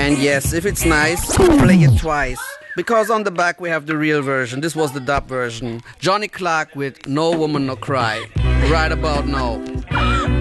And yes, if it's nice, play it twice. Because on the back we have the real version. This was the dub version. Johnny Clark with No Woman No Cry. Right about now.